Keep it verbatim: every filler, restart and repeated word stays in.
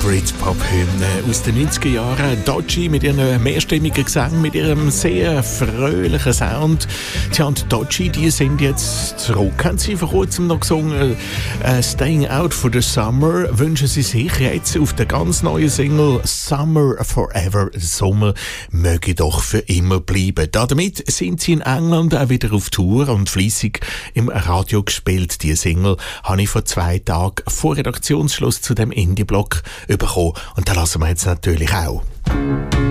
Britpop-Hymne aus den neunziger Jahren. Dodgy mit ihrem mehrstimmigen Gesang, mit ihrem sehr fröhlichen Sound. Tja, und Dodgy, die sind jetzt zurück. Haben sie vor kurzem noch gesungen, uh, Staying Out for the Summer, wünschen sie sich jetzt auf der ganz neuen Single Summer Forever, Sommer möge doch für immer bleiben. Damit sind sie in England auch wieder auf Tour und fleissig im Radio gespielt. Die Single habe ich vor zwei Tagen vor Redaktionsschluss zu dem Indie-Block bekommen. Und da lassen wir jetzt natürlich auch.